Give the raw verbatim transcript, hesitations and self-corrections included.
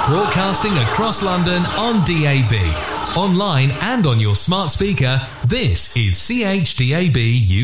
Broadcasting across London on D A B. Online and on your smart speaker, this is C H D A B U K.